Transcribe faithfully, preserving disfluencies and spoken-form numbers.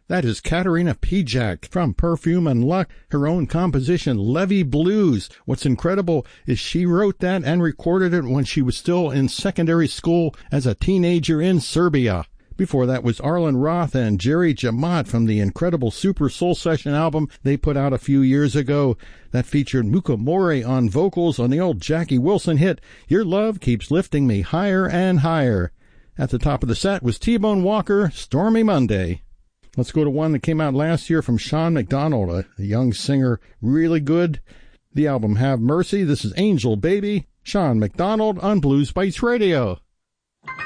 That is Katerina Pijak from Perfume and Luck, her own composition, Levy Blues. What's incredible is she wrote that and recorded it when she was still in secondary school as a teenager in Serbia. Before that was Arlen Roth and Jerry Jamat from the incredible Super Soul Session album they put out a few years ago. That featured Mukamori on vocals on the old Jackie Wilson hit, Your Love Keeps Lifting Me Higher and Higher. At the top of the set was T-Bone Walker, Stormy Monday. Let's go to one that came out last year from Sean McDonald, a, a young singer, really good. The album Have Mercy. This is Angel Baby, Sean McDonald on Blues Bites Radio.